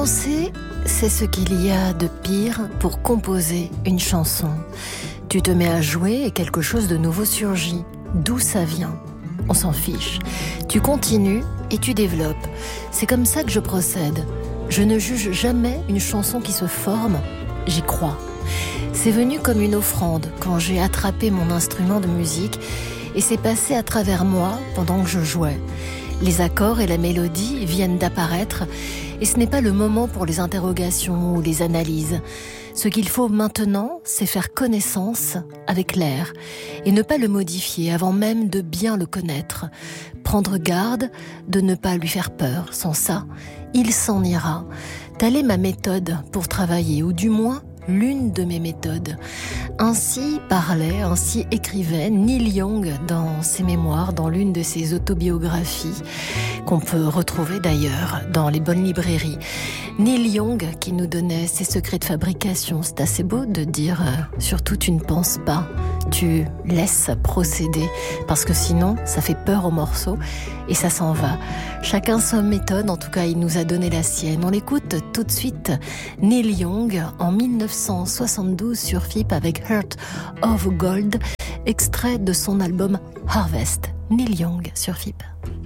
Commencer, c'est ce qu'il y a de pire pour composer une chanson. Tu te mets à jouer et quelque chose de nouveau surgit. D'où ça vient ? On s'en fiche. Tu continues et tu développes. C'est comme ça que je procède. Je ne juge jamais une chanson qui se forme, j'y crois. C'est venu comme une offrande quand j'ai attrapé mon instrument de musique et c'est passé à travers moi pendant que je jouais. Les accords et la mélodie viennent d'apparaître et ce n'est pas le moment pour les interrogations ou les analyses. Ce qu'il faut maintenant, c'est faire connaissance avec l'air et ne pas le modifier avant même de bien le connaître. Prendre garde de ne pas lui faire peur. Sans ça, il s'en ira. Telle est ma méthode pour travailler, ou du moins l'une de mes méthodes. Ainsi parlait, ainsi écrivait Neil Young dans ses mémoires, dans l'une de ses autobiographies, qu'on peut retrouver d'ailleurs dans les bonnes librairies. Neil Young qui nous donnait ses secrets de fabrication. C'est assez beau de dire surtout tu ne penses pas, tu laisses procéder, parce que sinon ça fait peur au morceau et ça s'en va. Chacun sa méthode, en tout cas il nous a donné la sienne. On l'écoute tout de suite, Neil Young en 1972 sur FIP avec Heart of Gold, extrait de son album Harvest. Neil Young sur FIP.